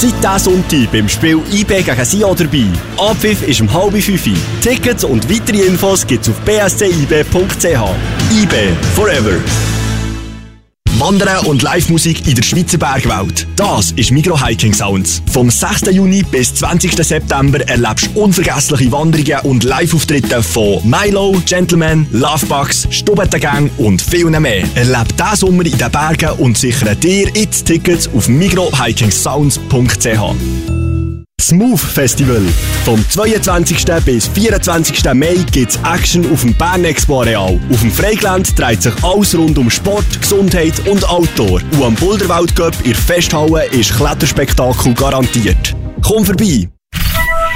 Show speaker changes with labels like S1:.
S1: Seid diesen Sonntag beim Spiel IB gegen Sion dabei. Abpfiff ist um 4:30. Tickets und weitere Infos gibt's auf bscib.ch. IB Forever. Wandern und Live-Musik in der Schweizer Bergwelt. Das ist Migros Hiking Sounds. Vom 6. Juni bis 20. September erlebst du unvergessliche Wanderungen und Live-Auftritte von Milo, Gentleman, Lovebugs, Stubbentengang und viel mehr. Erleb diesen Sommer in den Bergen und sichere dir jetzt Tickets auf migrohikingsounds.ch. Smooth Festival. Vom 22. bis 24. Mai gibt's Action auf dem Bern Expo Areal. Auf dem Freigelände dreht sich alles rund um Sport, Gesundheit und Outdoor. Und am Boulderwald Cup in der Festhalle ist Kletterspektakel garantiert. Komm vorbei!